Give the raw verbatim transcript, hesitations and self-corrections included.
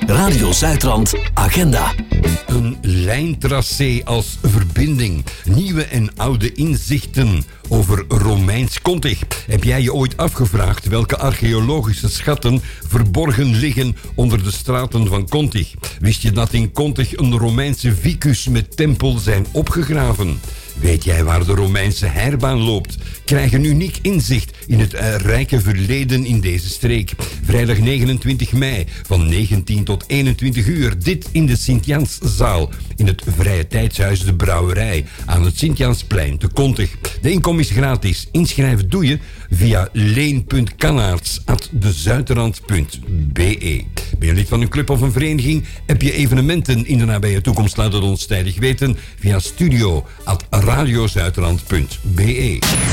Radio Zuidrand Agenda. Een lijntracé als verbinding. Nieuwe en oude inzichten over Romeins Kontig. Heb jij je ooit afgevraagd welke archeologische schatten verborgen liggen onder de straten van Kontig? Wist je dat in Kontig een Romeinse vicus met tempel zijn opgegraven? Weet jij waar de Romeinse heirbaan loopt? Krijg een uniek inzicht in het uh, rijke verleden in deze streek. Vrijdag negenentwintig mei van negentien tot eenentwintig uur. Dit in de Sint-Janszaal in het Vrije Tijdshuis De Brouwerij aan het Sint-Jansplein te Kontig. De inkom is gratis. Inschrijven doe je via leen punt kannaerts apenstaartje dezuiderrand punt be. Ben je lid van een club of een vereniging? Heb je evenementen in de nabije toekomst? Laat het ons tijdig weten via studio apenstaartje radiozuiderland punt be.